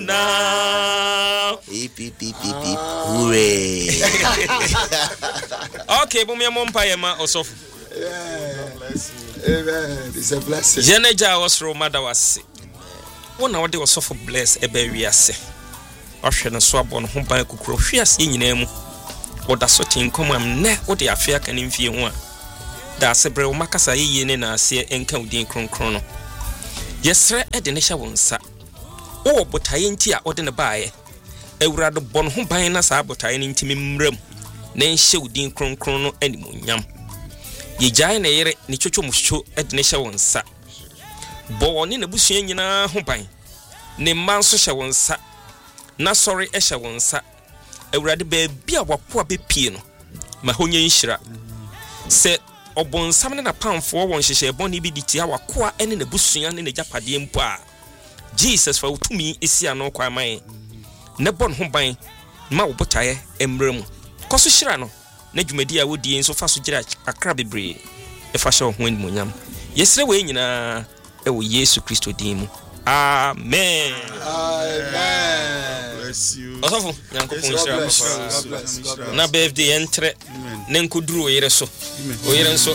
now. Hooray. Okay, but me a mumpire also. Amen. It's a blessing. Jeneja was from mother was sick. One hour they was so for bless a baby as Ocean and swab on home by cook fias in name. Or that sort in common neck what the affair can infuse one. That's a brew macasa yen and I see and count the chrono. Yes, sir, at the nation won't sat. Oh, but I ain't here or in a buy. A rather bon home by us, but I ain't in room. Then show the chrono anymore yam. Ye giant air, Nichocho Musho at the nation won't sat. Born in a bush in a home by. Name man social won't sat. Na sorry, Esha won't sat. A rather baby a poor be piano. Mahonia Shira said, or bon summon a pound for one she share bonny be the tiawa qua and in the bush in the Japadian pa. Jesus for to me is here no qua my. Nebon home by Mao Botaye, Embrem. Cosu Shirano, Nejumedia would be in so fast to judge a crabby breed. If I shall win Munyam. Yesterday, you know, Yesu Christo Dimo. Amen. Amen. Bless you. Also, na birthday entre nenku duru yere so.